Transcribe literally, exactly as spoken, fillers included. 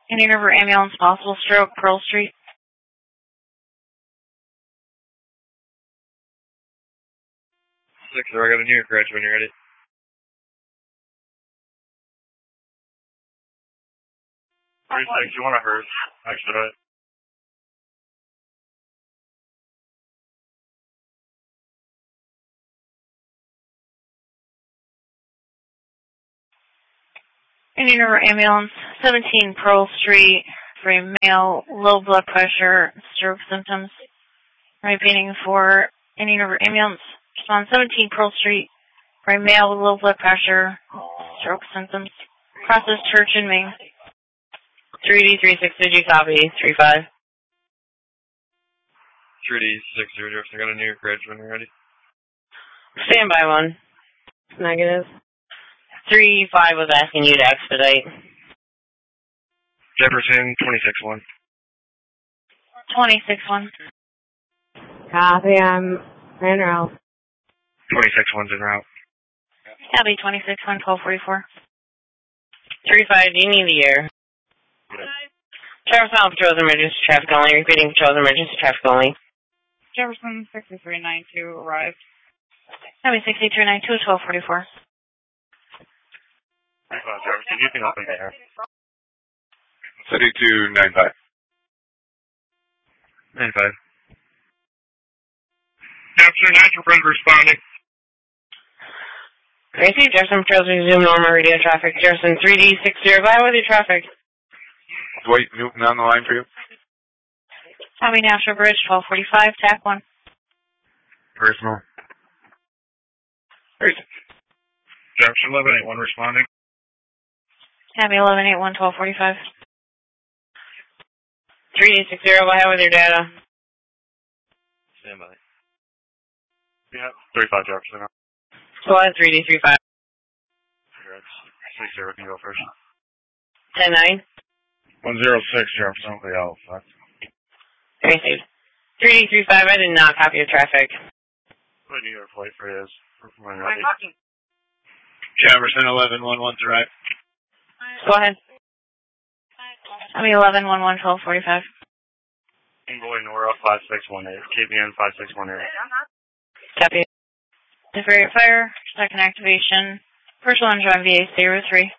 Indian River ambulance, possible stroke, Pearl Street. Six, so I got a New York Ridge when you're ready. Three six, you want a hearse? Actually, right. Indian River ambulance, seventeen Pearl Street, for a male, low blood pressure, stroke symptoms. Repeating for Indian River ambulance, on seventeen Pearl Street, for a male with low blood pressure, stroke symptoms. Crosses Church and Main. three D three six, did you copy? three five. three D six zero zero, so I got a New York Ridge when you're ready. Stand by one. Negative. three five was asking you to expedite. Jefferson, twenty-six one. twenty-six one. Copy, I'm en route. twenty-six one's en route. Copy, twenty-six one, twelve forty-four. three five, do you need the air? Yeah. Traverse Island Patrol's emergency traffic only. Repeating, Patrol's emergency traffic only. Jefferson, sixty-three ninety-two, arrived. Copy, sixty-three ninety-two, twelve forty-four. three five, Jefferson, you can open there. thirty-two ninety-five. ninety-five. Jefferson, National Friend responding. Gracie, Jefferson Patrol's resume normal radio traffic. Jefferson, three D six zero, go ahead with your traffic. Dwight Newton on the line for you. Copy, National Bridge, twelve forty-five, T A C one. Personal. thirty-six. Jefferson, eleven eight one responding. Copy, eleven eight one, twelve forty-five. three D six zero, go ahead with your data. Stand by. Yeah, three five, Jefferson. Go ahead, three D three five. six zero, can you go first? ten nine. one zero six, Jefferson, the Alpha. Gracie. three D three five, I did not copy your traffic. What do you have flight for his? I'm talking. Jefferson, eleven one one's right. Go ahead. Copy, eleven one one, twelve forty-five. Ingoy Nora, five six one eight. K B N, five six one eight. Copy. Different fire, second activation. First one, drive V A zero three.